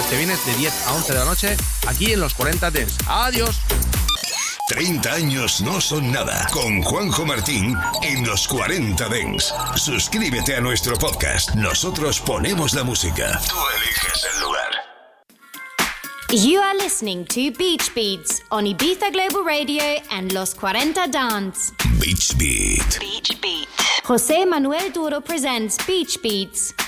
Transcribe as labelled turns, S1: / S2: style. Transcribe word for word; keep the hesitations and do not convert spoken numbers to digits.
S1: jueves que viene de diez a once de la noche aquí en Los cuarenta Dance. Adiós.
S2: treinta años no son nada. Con Juanjo Martín en Los cuarenta Dance. Suscríbete a nuestro podcast. Nosotros ponemos la música. Tú eliges el lugar.
S3: You are listening to Beach Beats on Ibiza Global Radio and Los cuarenta Dance.
S2: Beach Beat.
S3: Beach Beat. José Manuel Duro presents Beach Beats.